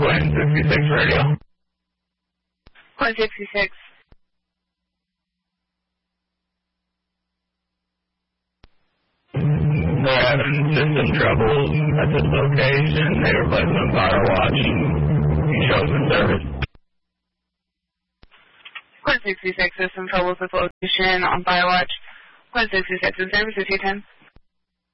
Quinn 66 radio. Quinn 66. They're having system trouble at the location. They were putting on Firewatch. He shows them service. Quinn 66, system troubles with location on Firewatch. Quinn 66, is service if you can.